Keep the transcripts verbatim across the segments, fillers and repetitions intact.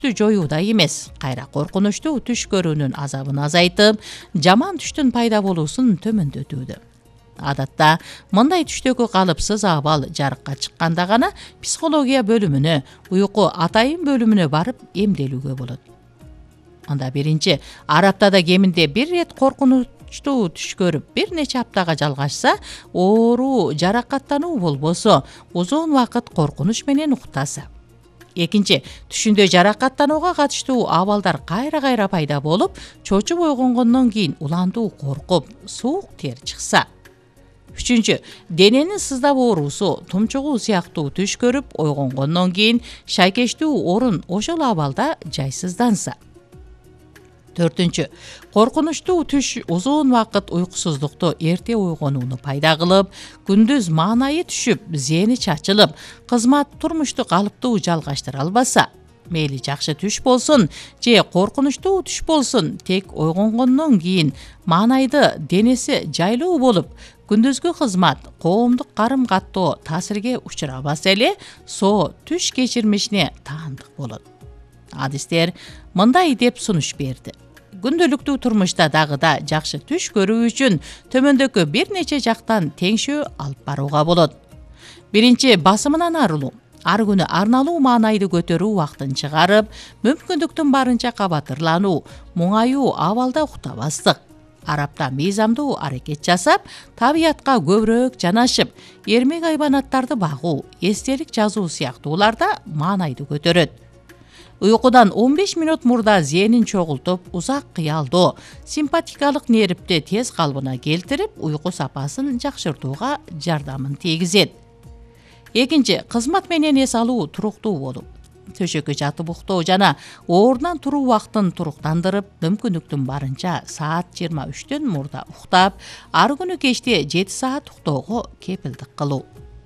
жоюуда эмес, кайра коркунучтуу түш көрүүнүн азабын азайтып, жаман түштүн пайда болуусун төмөндөтүүдө. Адатта мындай түштөгү калыпсыз абал жарыкка чыкканда гана психология бөлүмүнө, уйку атайын бөлүмүнө барып эмделүүгө болот. Анда биринчи, ар аптада кеминде бир рет коркунучтуу түш көрүп, бир нече аптага жалгашса, оору, жаракаттануу болбосо, узун убакыт коркунуч менен уктаса. Экинчи, түшүндө жаракаттанууга катыштуу абалдар кайра-кайра пайда болуп, чочуп ойгонгондон кийин улантуу коркуп, суук тер чыкса. Үчүнчү, дененин сыздап оорусу, тумчугуу сыяктуу түш көрүп, ойгонгондон кийин шайкештүү орун ошол абалда жайсызданса. Төртүнчү, коркунучтуу түш узун убакыт уйкусуздукту, эрте ойгонууну пайда кылып, күндүз маанайы түшүп, зээни чачылып, кызмат турмушту калыптуу жалгаштыра албаса, мейли жакшы түш болсун же коркунучтуу түш болсун, тек ойгонгондон кийин маанайды денеси жайлуу болуп, күндүзгү кызмат, коомдук карым каттоо таасирге учурабаса эле, соо түш кечирмишине таандык болот. Адистер мындай деп сунуш берди. Күндөлүктүү турмушта дагыда жакшы түш көрүү үчүн төмөндөгү бир нече жактан теңшөө алып барууга болот. Биринчи, басымынан арылуу. Ар күнү арналуу маанайды көтөрүү убактын чыгарып, мүмкүндүктүн барынча кабатырлануу, муңаюу абалда уктабастык. Ар апта мыйзамдуу аракет жасап, табиятка көбүрөөк жанашып, эрмек айбанаттарды багуу, эстелик жазуу сыяктууларда маанайды көтөрөт. Уйкудан он беш мүнөт мурда зээнин чогултуп, узак кыялдоо, симпатикалык нервти тез калыбына келтирип, уйку сапасын жакшыртууга жардамын тийгизет. Экинчи, кызмат менен эс алуу туруктуу болуу. Төшөккө жатып уктоо жана оорунан туруу убактын туруктандырып, мүмкүндүктүн барынча саат жыйырма үчтөн мурда уктап, ар күнү кечте жети саат уктоого кепилдик кылуу.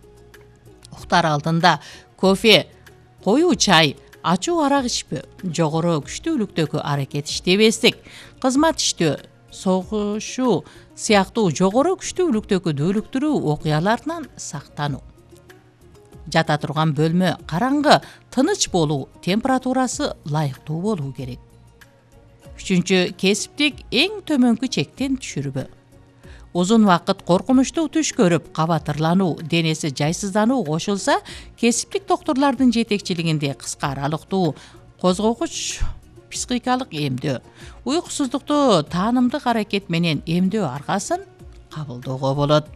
Уктар алдында кофе, коюу чай, ачуу арак ичпөө, жогору күчтүүлүктөгү аракет иштебестик, кызмат иштөө, согушуу сыяктуу жогору күчтүүлүктөгү дүүлүктүрүү окуяларынан сактануу. Жата турган бөлмө караңгы, тыныч болуу, температурасы ылайыктуу болуу керек. Үчүнчү, кесиптик эң төмөнкү чектен түшүрбөө. Узун убакыт коркунучтуу түш көрүп, кабатырлануу, денеси жайсыздануу кошулса, кесиптик доктурлардын жетекчилигинде кыска аралыктуу козгогуч психикалык эмдөө, уйкусуздукту таанымдык аракет менен эмдөө аргасын кабылдоого болот.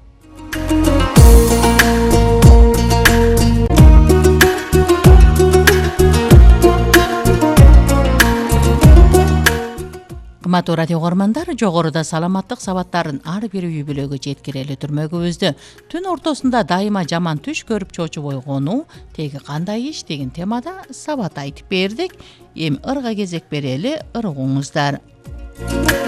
Кымбаттуу радио угармандар, жогоруда саламаттык сабаттарын ар бир үй бүлөгө жеткирели түрмөгүбүздү түн ортосунда дайыма жаман түш көрүп чочуп ойгонуу теги кандай иш деген темада сабат айтып бердик. Эми ырга кезек берели, ыр угуңуздар.